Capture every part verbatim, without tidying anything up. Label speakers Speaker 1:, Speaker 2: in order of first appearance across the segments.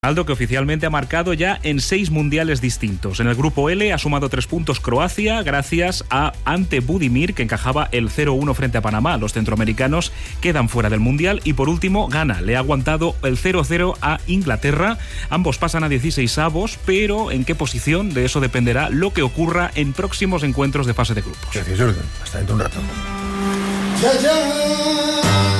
Speaker 1: Ronaldo, que oficialmente ha marcado ya en seis mundiales distintos. En el grupo L ha sumado tres puntos Croacia gracias a Ante Budimir, que encajaba el cero uno frente a Panamá. Los centroamericanos quedan fuera del mundial y por último Ghana le ha aguantado el cero cero a Inglaterra. Ambos pasan a dieciseisavos, pero ¿en qué posición? De eso dependerá lo que ocurra en próximos encuentros de fase de grupos.
Speaker 2: Gracias, Jürgen. Hasta dentro de un rato.
Speaker 3: Ya, ya.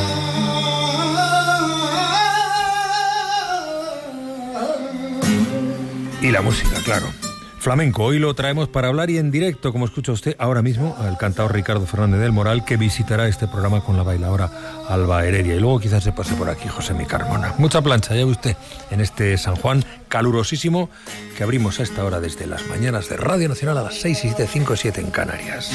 Speaker 2: Y la música, claro. Flamenco, hoy lo traemos para hablar y en directo, como escucha usted ahora mismo, al cantador Ricardo Fernández del Moral, que visitará este programa con la bailaora Alba Heredia. Y luego quizás se pase por aquí Josemi Carmona. Mucha plancha, ya ve usted, en este San Juan calurosísimo que abrimos a esta hora desde las mañanas de Radio Nacional a las seis y siete, cinco y siete en Canarias.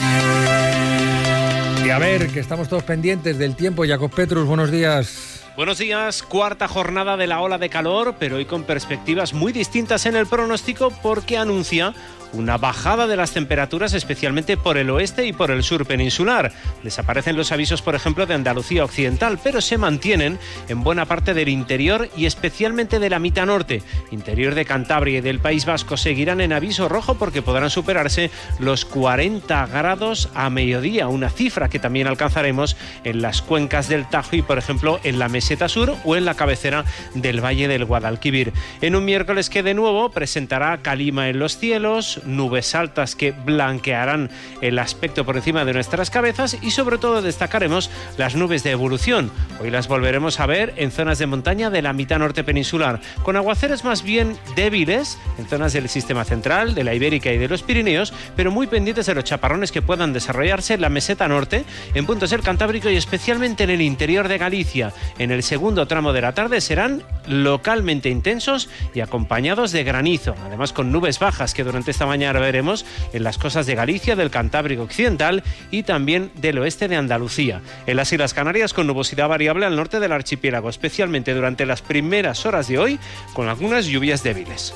Speaker 2: Y a ver, que estamos todos pendientes del tiempo. Jacob Petrus, buenos días.
Speaker 4: Buenos días, cuarta jornada de la ola de calor, pero hoy con perspectivas muy distintas en el pronóstico porque anuncia una bajada de las temperaturas, especialmente por el oeste y por el sur peninsular. Desaparecen los avisos, por ejemplo, de Andalucía Occidental, pero se mantienen en buena parte del interior y especialmente de la mitad norte. Interior de Cantabria y del País Vasco seguirán en aviso rojo porque podrán superarse los cuarenta grados a mediodía, una cifra que también alcanzaremos en las cuencas del Tajo y, por ejemplo, en la meseta sur o en la cabecera del Valle del Guadalquivir. En un miércoles que de nuevo presentará calima en los cielos, nubes altas que blanquearán el aspecto por encima de nuestras cabezas y sobre todo destacaremos las nubes de evolución. Hoy las volveremos a ver en zonas de montaña de la mitad norte peninsular, con aguaceros más bien débiles en zonas del sistema central, de la Ibérica y de los Pirineos, pero muy pendientes de los chaparrones que puedan desarrollarse en la meseta norte, en puntos del Cantábrico y especialmente en el interior de Galicia. En el segundo tramo de la tarde serán localmente intensos y acompañados de granizo, además con nubes bajas que durante esta mañana veremos en las costas de Galicia, del Cantábrico Occidental y también del oeste de Andalucía. En las Islas Canarias con nubosidad variable al norte del archipiélago, especialmente durante las primeras horas de hoy, con algunas lluvias débiles.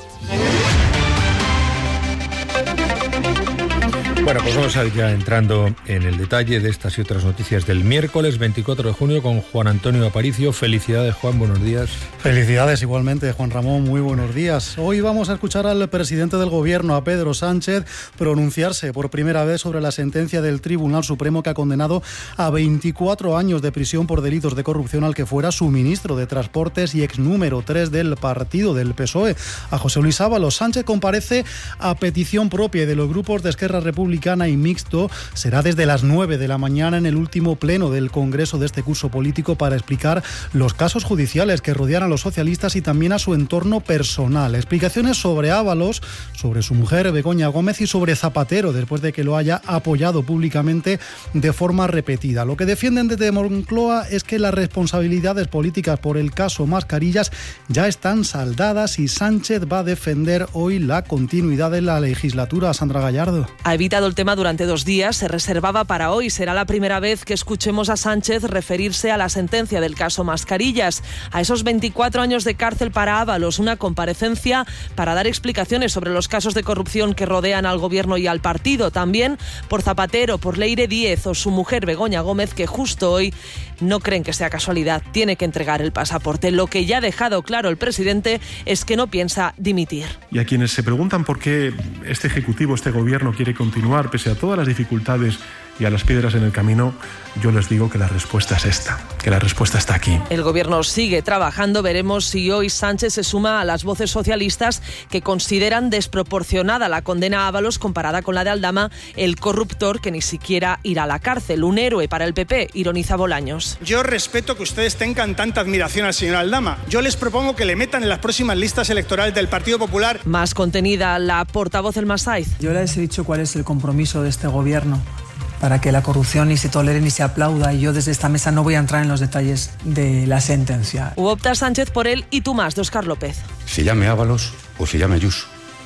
Speaker 2: Bueno, pues vamos a ir ya entrando en el detalle de estas y otras noticias del miércoles veinticuatro de junio con Juan Antonio Aparicio. Felicidades, Juan, buenos días.
Speaker 5: Felicidades igualmente, Juan Ramón, muy buenos días. Hoy vamos a escuchar al presidente del Gobierno, a Pedro Sánchez, pronunciarse por primera vez sobre la sentencia del Tribunal Supremo que ha condenado a veinticuatro años de prisión por delitos de corrupción al que fuera su ministro de Transportes y ex número tres del partido del P S O E, a José Luis Ábalos. Sánchez comparece a petición propia de los grupos de Esquerra Republicana y Mixto. Será desde las nueve de la mañana en el último pleno del Congreso de este curso político para explicar los casos judiciales que rodean a los socialistas y también a su entorno personal. Explicaciones sobre Ábalos, sobre su mujer Begoña Gómez y sobre Zapatero, después de que lo haya apoyado públicamente de forma repetida. Lo que defienden desde Moncloa es que las responsabilidades políticas por el caso Mascarillas ya están saldadas y Sánchez va a defender hoy la continuidad de la legislatura. Sandra Gallardo.
Speaker 6: Ha evitado el tema durante dos días, se reservaba para hoy. Será la primera vez que escuchemos a Sánchez referirse a la sentencia del caso Mascarillas, a esos veinticuatro años de cárcel para Ábalos, una comparecencia para dar explicaciones sobre los casos de corrupción que rodean al gobierno y al partido, también por Zapatero, por Leire Díez o su mujer Begoña Gómez, que justo hoy no creen que sea casualidad, tiene que entregar el pasaporte. Lo que ya ha dejado claro el presidente es que no piensa dimitir.
Speaker 7: Y a quienes se preguntan por qué este Ejecutivo, este Gobierno quiere continuar pese a todas las dificultades y a las piedras en el camino, yo les digo que la respuesta es esta, que la respuesta está aquí.
Speaker 6: El gobierno sigue trabajando, veremos si hoy Sánchez se suma a las voces socialistas que consideran desproporcionada la condena a Ábalos comparada con la de Aldama, el corruptor que ni siquiera irá a la cárcel, un héroe para el P P, ironiza Bolaños.
Speaker 8: Yo respeto que ustedes tengan tanta admiración al señor Aldama. Yo les propongo que le metan en las próximas listas electorales del Partido Popular.
Speaker 6: Más contenida la portavoz El Masaiz.
Speaker 9: Yo les he dicho cuál es el compromiso de este gobierno para que la corrupción ni se tolere ni se aplauda, y yo desde esta mesa no voy a entrar en los detalles de la sentencia.
Speaker 6: U opta Sánchez por él y tú más, de Óscar López.
Speaker 10: Se llame Ábalos o se llame Ayuso.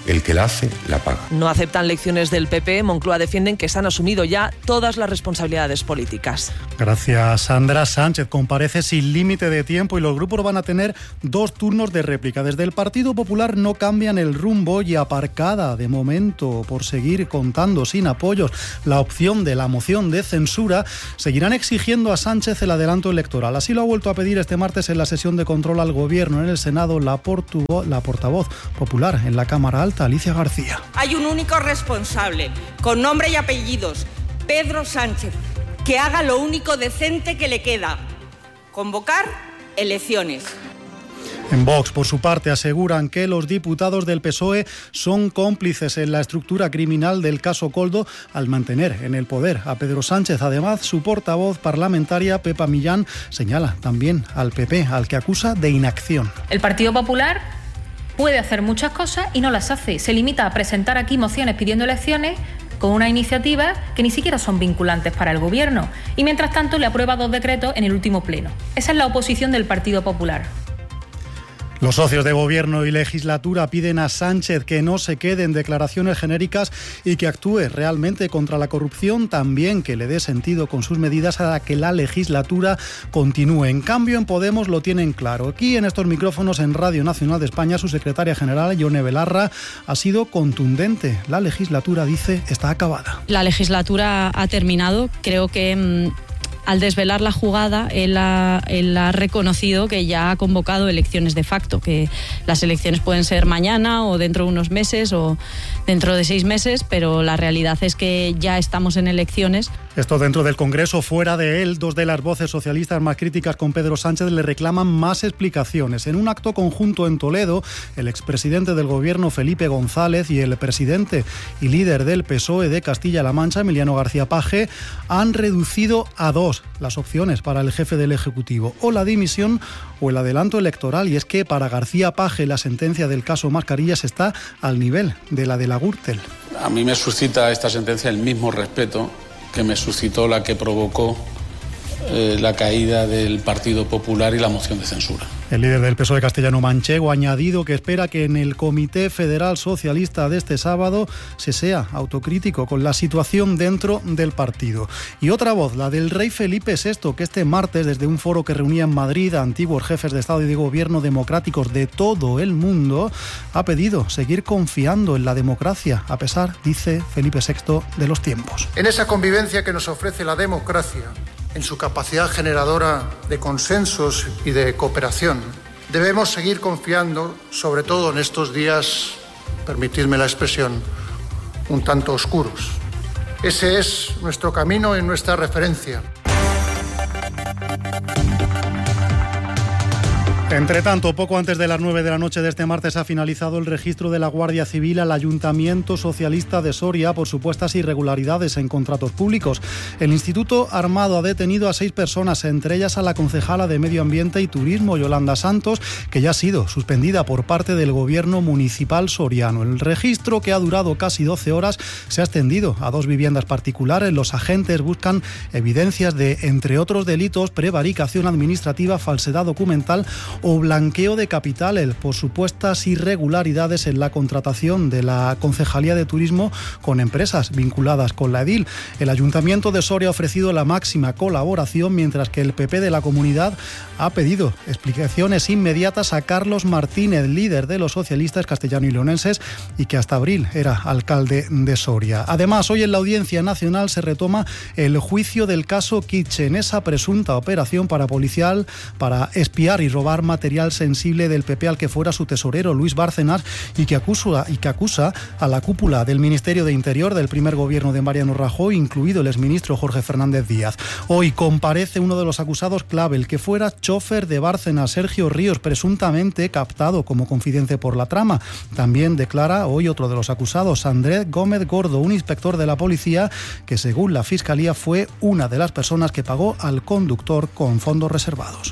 Speaker 10: El que la hace, la paga.
Speaker 6: No aceptan lecciones del P P. Moncloa defienden que se han asumido ya todas las responsabilidades políticas.
Speaker 5: Gracias, Sandra. Sánchez comparece sin límite de tiempo y los grupos van a tener dos turnos de réplica. Desde el Partido Popular no cambian el rumbo y aparcada de momento por seguir contando sin apoyos la opción de la moción de censura, seguirán exigiendo a Sánchez el adelanto electoral. Así lo ha vuelto a pedir este martes en la sesión de control al Gobierno en el Senado la, portuvo, la portavoz popular en la Cámara Alta, Alicia García.
Speaker 11: Hay un único responsable, con nombre y apellidos, Pedro Sánchez, que haga lo único decente que le queda: convocar elecciones.
Speaker 5: En Vox, por su parte, aseguran que los diputados del P S O E son cómplices en la estructura criminal del caso Koldo al mantener en el poder a Pedro Sánchez. Además, su portavoz parlamentaria, Pepa Millán, señala también al P P, al que acusa de inacción.
Speaker 12: El Partido Popular puede hacer muchas cosas y no las hace. Se limita a presentar aquí mociones pidiendo elecciones con una iniciativa que ni siquiera son vinculantes para el Gobierno. Y mientras tanto le aprueba dos decretos en el último pleno. Esa es la oposición del Partido Popular.
Speaker 5: Los socios de Gobierno y legislatura piden a Sánchez que no se quede en declaraciones genéricas y que actúe realmente contra la corrupción, también que le dé sentido con sus medidas a que la legislatura continúe. En cambio, en Podemos lo tienen claro. Aquí en estos micrófonos en Radio Nacional de España, su secretaria general, Ione Belarra, ha sido contundente. La legislatura, dice, está acabada.
Speaker 13: La legislatura ha terminado. Creo que Mmm... al desvelar la jugada, él ha, él ha reconocido que ya ha convocado elecciones de facto, que las elecciones pueden ser mañana o dentro de unos meses o dentro de seis meses, pero la realidad es que ya estamos en elecciones.
Speaker 5: Esto dentro del Congreso. Fuera de él, dos de las voces socialistas más críticas con Pedro Sánchez le reclaman más explicaciones. En un acto conjunto en Toledo, el expresidente del Gobierno, Felipe González, y el presidente y líder del P S O E de Castilla-La Mancha, Emiliano García Paje, han reducido a dos las opciones para el jefe del Ejecutivo: o la dimisión o el adelanto electoral. Y es que para García Paje la sentencia del caso Mascarillas está al nivel de la de la Gürtel.
Speaker 14: A mí me suscita esta sentencia el mismo respeto que me suscitó la que provocó eh, la caída del Partido Popular y la moción de censura.
Speaker 5: El líder del P S O E castellano manchego ha añadido que espera que en el Comité Federal Socialista de este sábado se sea autocrítico con la situación dentro del partido. Y otra voz, la del rey Felipe sexto, que este martes, desde un foro que reunía en Madrid a antiguos jefes de Estado y de Gobierno democráticos de todo el mundo, ha pedido seguir confiando en la democracia, a pesar, dice Felipe sexto, de los tiempos.
Speaker 15: En esa convivencia que nos ofrece la democracia, en su capacidad generadora de consensos y de cooperación, debemos seguir confiando, sobre todo en estos días, permitidme la expresión, un tanto oscuros. Ese es nuestro camino y nuestra referencia.
Speaker 5: Entre tanto, poco antes de las nueve de la noche de este martes ha finalizado el registro de la Guardia Civil al Ayuntamiento Socialista de Soria por supuestas irregularidades en contratos públicos. El Instituto Armado ha detenido a seis personas, entre ellas a la concejala de Medio Ambiente y Turismo, Yolanda Santos, que ya ha sido suspendida por parte del Gobierno municipal soriano. El registro, que ha durado casi doce horas, se ha extendido a dos viviendas particulares. Los agentes buscan evidencias de, entre otros delitos, prevaricación administrativa, falsedad documental o blanqueo de capitales por supuestas irregularidades en la contratación de la Concejalía de Turismo con empresas vinculadas con la edil. El Ayuntamiento de Soria ha ofrecido la máxima colaboración, mientras que el P P de la comunidad ha pedido explicaciones inmediatas a Carlos Martínez, líder de los socialistas castellano y leonenses y que hasta abril era alcalde de Soria. Además, hoy en la Audiencia Nacional se retoma el juicio del caso Kitchen, esa presunta operación parapolicial para espiar y robar material sensible del P P al que fuera su tesorero, Luis Bárcenas, y que acusa, y que acusa a la cúpula del Ministerio de Interior del primer gobierno de Mariano Rajoy, incluido el exministro Jorge Fernández Díaz. Hoy comparece uno de los acusados clave, el que fuera chofer de Bárcenas, Sergio Ríos, presuntamente captado como confidente por la trama. También declara hoy otro de los acusados, Andrés Gómez Gordo, un inspector de la policía que, según la Fiscalía, fue una de las personas que pagó al conductor con fondos reservados.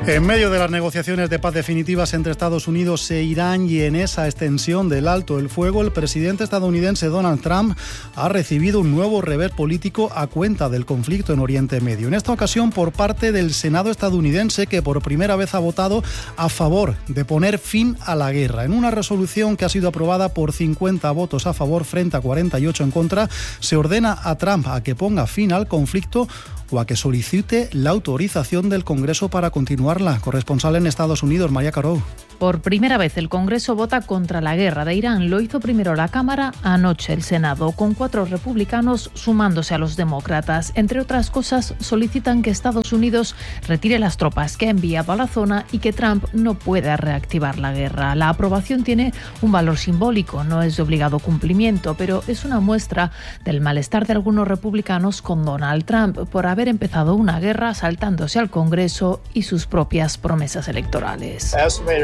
Speaker 5: En medio de las negociaciones de paz definitivas entre Estados Unidos e Irán y en esa extensión del alto el fuego, el presidente estadounidense Donald Trump ha recibido un nuevo revés político a cuenta del conflicto en Oriente Medio. En esta ocasión por parte del Senado estadounidense, que por primera vez ha votado a favor de poner fin a la guerra. En una resolución que ha sido aprobada por cincuenta votos a favor frente a cuarenta y ocho en contra, se ordena a Trump a que ponga fin al conflicto o a que solicite la autorización del Congreso para continuarla. Corresponsal en Estados Unidos, María Caró.
Speaker 10: Por primera vez el Congreso vota contra la guerra de Irán. Lo hizo primero la Cámara, anoche el Senado, con cuatro republicanos sumándose a los demócratas. Entre otras cosas, solicitan que Estados Unidos retire las tropas que ha enviado a la zona y que Trump no pueda reactivar la guerra. La aprobación tiene un valor simbólico, no es de obligado cumplimiento, pero es una muestra del malestar de algunos republicanos con Donald Trump por haber empezado una guerra saltándose al Congreso y sus propias promesas electorales.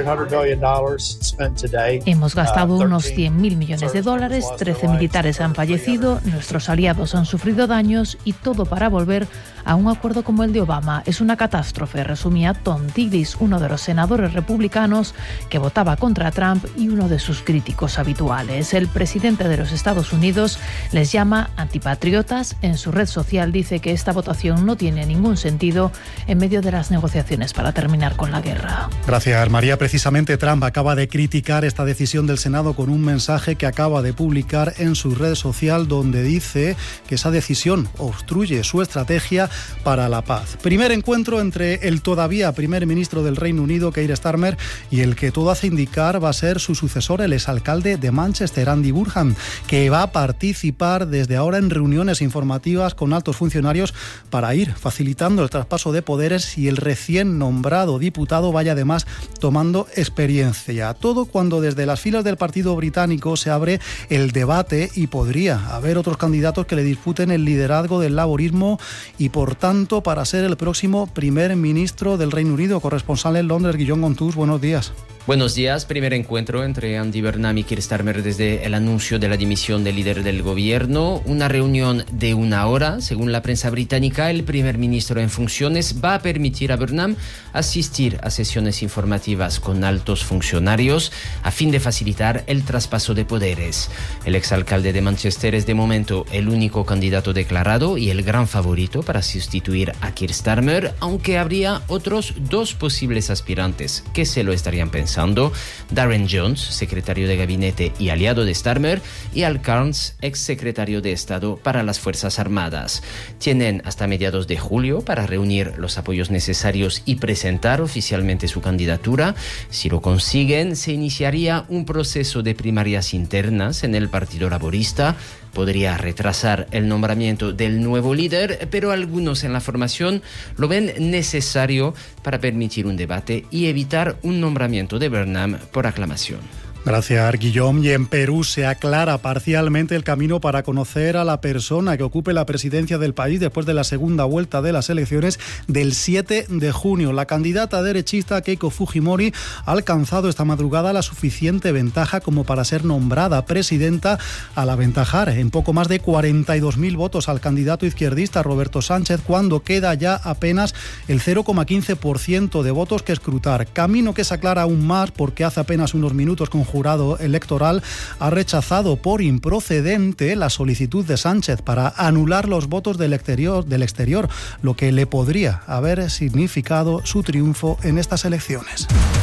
Speaker 10: Hemos gastado unos cien mil millones de dólares, trece militares han fallecido, nuestros aliados han sufrido daños y todo para volver a un acuerdo como el de Obama. Es una catástrofe, resumía Tom Tillis, uno de los senadores republicanos que votaba contra Trump y uno de sus críticos habituales. El presidente de los Estados Unidos les llama antipatriotas. En su red social dice que esta votación no tiene ningún sentido en medio de las negociaciones para terminar con la guerra.
Speaker 5: Gracias, María. Precisamente Trump acaba de criticar esta decisión del Senado con un mensaje que acaba de publicar en su red social donde dice que esa decisión obstruye su estrategia para la paz. Primer encuentro entre el todavía primer ministro del Reino Unido, Keir Starmer, y el que todo hace indicar va a ser su sucesor, el exalcalde de Manchester, Andy Burnham, que va a participar desde ahora en reuniones informativas con altos funcionarios para ir facilitando el traspaso de poderes y el recién nombrado diputado vaya además tomando experiencia. Todo cuando desde las filas del partido británico se abre el debate y podría haber otros candidatos que le disputen el liderazgo del laborismo y por tanto para ser el próximo primer ministro del Reino Unido. Corresponsal en Londres, Guillaume Gontús, buenos días.
Speaker 16: Buenos días. Primer encuentro entre Andy Burnham y Keir Starmer desde el anuncio de la dimisión del líder del gobierno. Una reunión de una hora. Según la prensa británica, el primer ministro en funciones va a permitir a Burnham asistir a sesiones informativas con altos funcionarios a fin de facilitar el traspaso de poderes. El exalcalde de Manchester es de momento el único candidato declarado y el gran favorito para sustituir a Keir Starmer, aunque habría otros dos posibles aspirantes que se lo estarían pensando. Darren Jones, secretario de gabinete y aliado de Starmer, y Al Cairns, ex secretario de Estado para las Fuerzas Armadas. Tienen hasta mediados de julio para reunir los apoyos necesarios y presentar oficialmente su candidatura. Si lo consiguen, se iniciaría un proceso de primarias internas en el Partido Laborista. Podría retrasar el nombramiento del nuevo líder, pero algunos en la formación lo ven necesario para permitir un debate y evitar un nombramiento de Burnham por aclamación.
Speaker 5: Gracias, Guillaume. Y en Perú se aclara parcialmente el camino para conocer a la persona que ocupe la presidencia del país después de la segunda vuelta de las elecciones del siete de junio. La candidata derechista Keiko Fujimori ha alcanzado esta madrugada la suficiente ventaja como para ser nombrada presidenta al aventajar en poco más de cuarenta y dos mil votos al candidato izquierdista Roberto Sánchez, cuando queda ya apenas el cero coma quince por ciento de votos que escrutar. Camino que se aclara aún más porque hace apenas unos minutos con jurado electoral ha rechazado por improcedente la solicitud de Sánchez para anular los votos del exterior, del exterior, lo que le podría haber significado su triunfo en estas elecciones.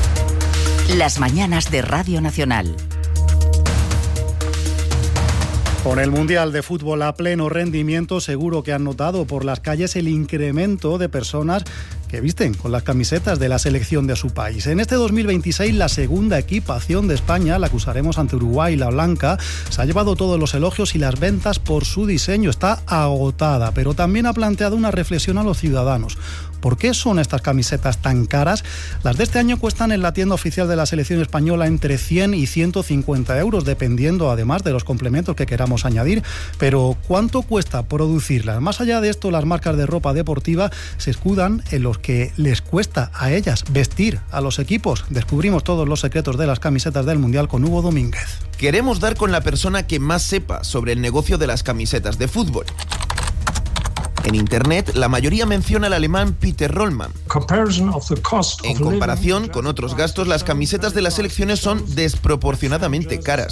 Speaker 17: Las mañanas de Radio Nacional.
Speaker 5: Con el Mundial de Fútbol a pleno rendimiento, seguro que han notado por las calles el incremento de personas que visten con las camisetas de la selección de su país. En este dos mil veintiséis, la segunda equipación de España, la que usaremos ante Uruguay, la blanca, se ha llevado todos los elogios y las ventas por su diseño. Está agotada, pero también ha planteado una reflexión a los ciudadanos. ¿Por qué son estas camisetas tan caras? Las de este año cuestan en la tienda oficial de la selección española entre cien y ciento cincuenta euros, dependiendo además de los complementos que queramos añadir. Pero ¿cuánto cuesta producirlas? Más allá de esto, las marcas de ropa deportiva se escudan en los que les cuesta a ellas vestir a los equipos. Descubrimos todos los secretos de las camisetas del Mundial con Hugo Domínguez.
Speaker 18: Queremos dar con la persona que más sepa sobre el negocio de las camisetas de fútbol. En Internet, la mayoría menciona al alemán Peter Rollmann. En comparación con otros gastos, las camisetas de las selecciones son desproporcionadamente caras.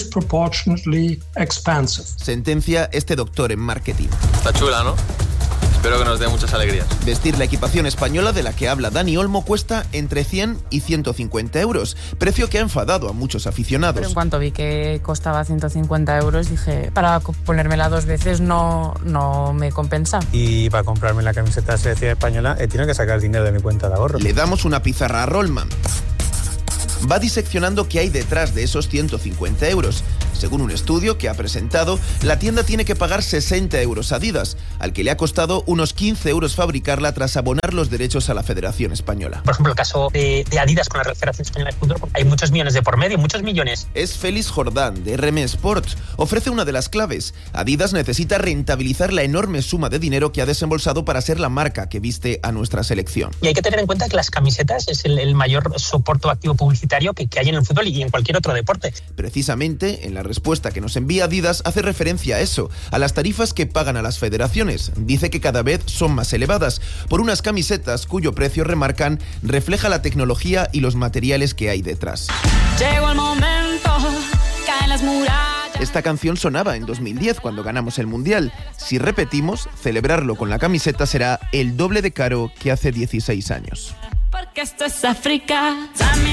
Speaker 18: Sentencia este doctor en marketing.
Speaker 19: Está chula, ¿no? Espero que nos dé muchas alegrías.
Speaker 18: Vestir la equipación española de la que habla Dani Olmo cuesta entre cien y ciento cincuenta euros, precio que ha enfadado a muchos aficionados.
Speaker 20: Pero en cuanto vi que costaba ciento cincuenta euros, dije, para ponérmela dos veces no, no me compensa.
Speaker 21: Y para comprarme la camiseta de la selección española he tenido que sacar dinero de mi cuenta de ahorro.
Speaker 18: Le damos una pizarra a Rollmann. Va diseccionando qué hay detrás de esos ciento cincuenta euros. Según un estudio que ha presentado, la tienda tiene que pagar sesenta euros a Adidas, al que le ha costado unos quince euros fabricarla tras abonar los derechos a la Federación Española.
Speaker 22: Por ejemplo, el caso de, de Adidas con la Federación Española de Fútbol, hay muchos millones de por medio, muchos millones.
Speaker 18: Es Félix Jordán, de R M Sport. Ofrece una de las claves. Adidas necesita rentabilizar la enorme suma de dinero que ha desembolsado para ser la marca que viste a nuestra selección.
Speaker 22: Y hay que tener en cuenta que las camisetas es el, el mayor soporte activo publicitario que, que hay en el fútbol y en cualquier otro deporte.
Speaker 18: Precisamente, en la respuesta que nos envía Adidas hace referencia a eso, a las tarifas que pagan a las federaciones. Dice que cada vez son más elevadas, por unas camisetas cuyo precio, remarcan, refleja la tecnología y los materiales que hay detrás.
Speaker 23: Llegó el momento, caen las murallas.
Speaker 18: Esta canción sonaba en dos mil diez cuando ganamos el Mundial. Si repetimos, celebrarlo con la camiseta será el doble de caro que hace dieciséis años.
Speaker 23: Porque esto es África.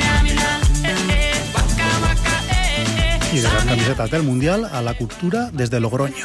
Speaker 5: Y de las camisetas del Mundial a la cultura desde Logroño.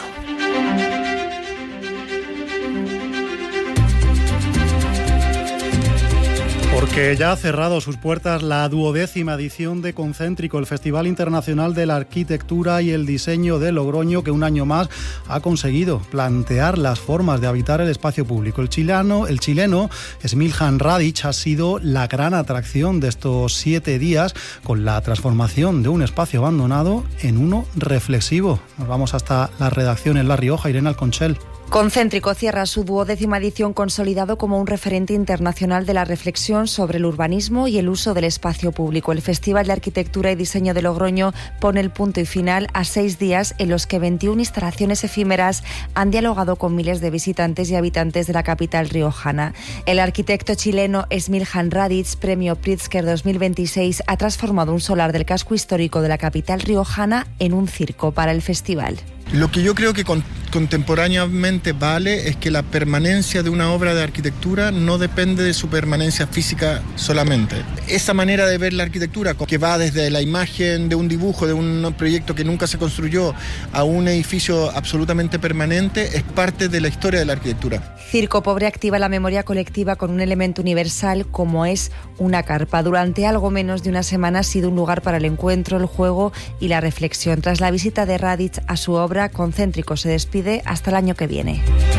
Speaker 5: Porque ya ha cerrado sus puertas la duodécima edición de Concéntrico, el Festival Internacional de la Arquitectura y el Diseño de Logroño, que un año más ha conseguido plantear las formas de habitar el espacio público. El chileno, el chileno Smiljan Radic ha sido la gran atracción de estos siete días, con la transformación de un espacio abandonado en uno reflexivo. Nos vamos hasta la redacción en La Rioja, Irene Alconchel.
Speaker 24: Concéntrico cierra su duodécima edición consolidado como un referente internacional de la reflexión sobre el urbanismo y el uso del espacio público. El Festival de Arquitectura y Diseño de Logroño pone el punto y final a seis días en los que veintiuna instalaciones efímeras han dialogado con miles de visitantes y habitantes de la capital riojana. El arquitecto chileno Smiljan Radic, premio Pritzker dos mil veintiséis, ha transformado un solar del casco histórico de la capital riojana en un circo para el festival.
Speaker 25: Lo que yo creo que con, contemporáneamente vale es que la permanencia de una obra de arquitectura no depende de su permanencia física solamente. Esa manera de ver la arquitectura, que va desde la imagen de un dibujo, de un proyecto que nunca se construyó, a un edificio absolutamente permanente, es parte de la historia de la arquitectura.
Speaker 24: Circo Pobre activa la memoria colectiva con un elemento universal como es una carpa. Durante algo menos de una semana ha sido un lugar para el encuentro, el juego y la reflexión. Tras la visita de Radic a su obra, Concéntrico se despide hasta el año que viene.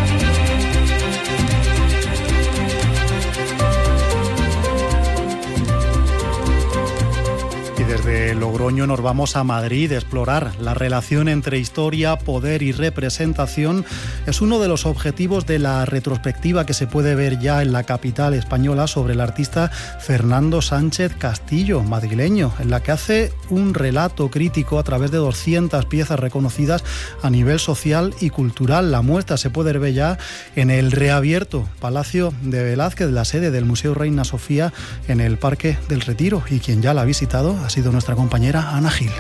Speaker 5: Desde Logroño nos vamos a Madrid a explorar la relación entre historia, poder y representación. Es uno de los objetivos de la retrospectiva que se puede ver ya en la capital española sobre el artista Fernando Sánchez Castillo, madrileño, en la que hace un relato crítico a través de doscientas piezas reconocidas a nivel social y cultural. La muestra se puede ver ya en el reabierto Palacio de Velázquez, la sede del Museo Reina Sofía en el Parque del Retiro, y quien ya la ha visitado ha sido nuestra compañera Ana Gil.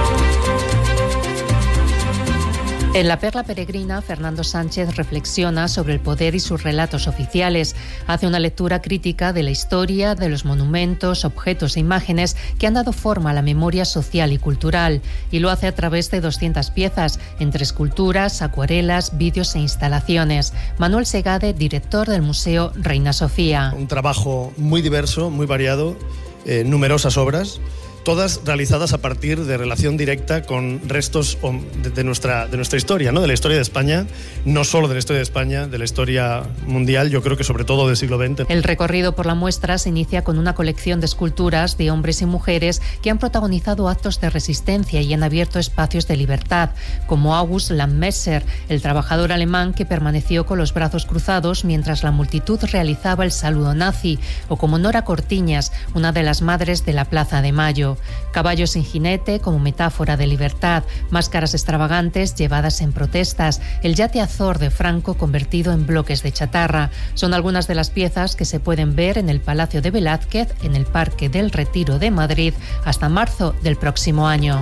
Speaker 26: En La Perla Peregrina, Fernando Sánchez reflexiona sobre el poder y sus relatos oficiales. Hace una lectura crítica de la historia, de los monumentos, objetos e imágenes que han dado forma a la memoria social y cultural. Y lo hace a través de doscientas piezas, entre esculturas, acuarelas, vídeos e instalaciones. Manuel Segade, director del Museo Reina Sofía.
Speaker 27: Un trabajo muy diverso, muy variado, eh, numerosas obras, todas realizadas a partir de relación directa con restos de, de, nuestra, de nuestra historia, ¿no? De la historia de España, no solo de la historia de España, de la historia mundial, yo creo que sobre todo del siglo veinte.
Speaker 26: El recorrido por la muestra se inicia con una colección de esculturas de hombres y mujeres que han protagonizado actos de resistencia y han abierto espacios de libertad, como August Landmesser, el trabajador alemán que permaneció con los brazos cruzados mientras la multitud realizaba el saludo nazi, o como Nora Cortiñas, una de las madres de la Plaza de Mayo. Franco. Caballos sin jinete como metáfora de libertad, máscaras extravagantes llevadas en protestas, el yate Azor de Franco convertido en bloques de chatarra. Son algunas de las piezas que se pueden ver en el Palacio de Velázquez, en el Parque del Retiro de Madrid, hasta marzo del próximo año.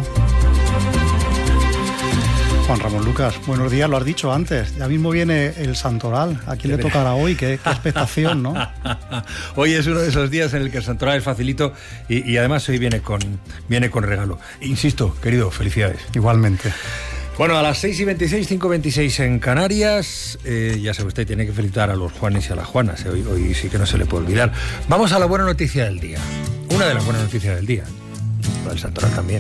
Speaker 5: Juan Ramón Lucas, buenos días, lo has dicho antes, ya mismo viene el Santoral, ¿a quién le tocará hoy? Qué, qué expectación, ¿no?
Speaker 1: Hoy es uno de esos días en el que el Santoral es facilito y, y además hoy viene con, viene con regalo. Insisto, querido, felicidades.
Speaker 5: Igualmente.
Speaker 1: Bueno, a las seis y veintiséis, cinco y veintiséis en Canarias, eh, ya sabe usted, tiene que felicitar a los Juanes y a las Juanas, eh, hoy, hoy sí que no se le puede olvidar. Vamos a la buena noticia del día, una de las buenas noticias del día, la del Santoral también.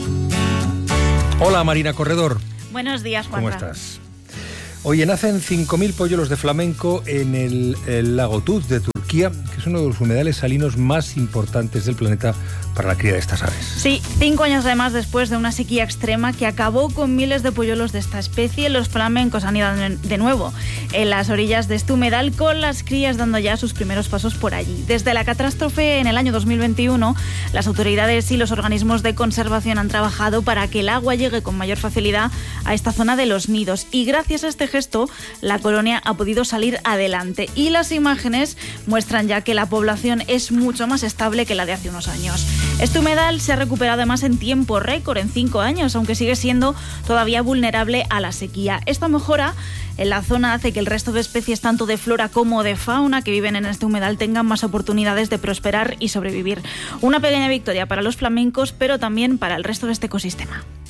Speaker 1: Hola Marina Corredor.
Speaker 2: Buenos días, Juan.
Speaker 1: ¿Cómo estás? Oye, nacen cinco mil polluelos de flamenco en el, el lago Tuz de Turquía, que es uno de los humedales salinos más importantes del planeta para la cría de estas aves.
Speaker 2: Sí, cinco años además después de una sequía extrema que acabó con miles de polluelos de esta especie, los flamencos han ido de nuevo en las orillas de este humedal, con las crías dando ya sus primeros pasos por allí. Desde la catástrofe en el año dos mil veintiuno, las autoridades y los organismos de conservación han trabajado para que el agua llegue con mayor facilidad a esta zona de los nidos, y gracias a este gesto la colonia ha podido salir adelante, y las imágenes muestran ya que la población es mucho más estable que la de hace unos años. Este humedal se ha recuperado además en tiempo récord, en cinco años, aunque sigue siendo todavía vulnerable a la sequía. Esta mejora en la zona hace que el resto de especies, tanto de flora como de fauna, que viven en este humedal tengan más oportunidades de prosperar y sobrevivir. Una pequeña victoria para los flamencos, pero también para el resto de este ecosistema.